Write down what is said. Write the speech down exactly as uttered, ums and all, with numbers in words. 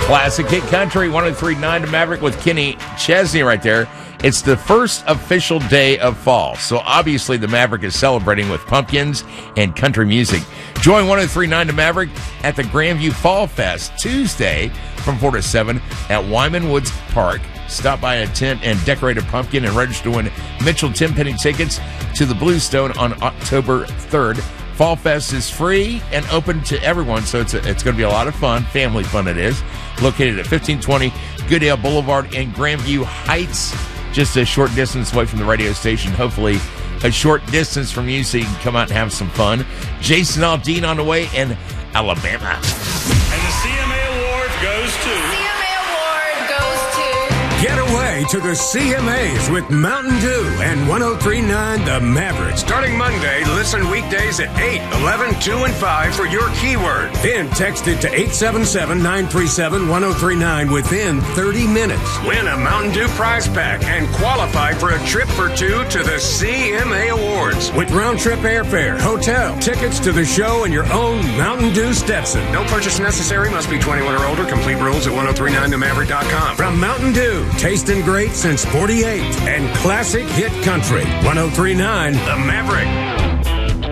Classic Hit Country, one oh three point nine to Maverick with Kenny Chesney right there. It's the first official day of fall, so obviously the Maverick is celebrating with pumpkins and country music. Join one oh three point nine to Maverick at the Grandview Fall Fest Tuesday from four to seven at Wyman Woods Park. Stop by a tent and decorate a pumpkin and register to win Mitchell ten-penny tickets to the Bluestone on October third. Fall Fest is free and open to everyone, so it's a, it's going to be a lot of fun. Family fun it is. Located at fifteen twenty Goodale Boulevard in Grandview Heights, just a short distance away from the radio station. Hopefully a short distance from you so you can come out and have some fun. Jason Aldean on the way in Alabama. And the C M A award goes to... C M A award goes to... Get away to the C M As with Mountain Dew and one oh three point nine The Maverick. Starting Monday, listen weekdays at eight, eleven, two, and five for your keyword. Then text it to eight seven seven, nine three seven, one oh three nine within thirty minutes. Win a Mountain Dew prize pack and qualify for a trip for two to the C M A Awards. With round-trip airfare, hotel, tickets to the show, and your own Mountain Dew Stetson. No purchase necessary. Must be twenty-one or older. Complete rules at ten thirty-nine the maverick dot com. From Mountain Dew, tasting great since forty-eight, and classic hit country. ten thirty-nine The Maverick.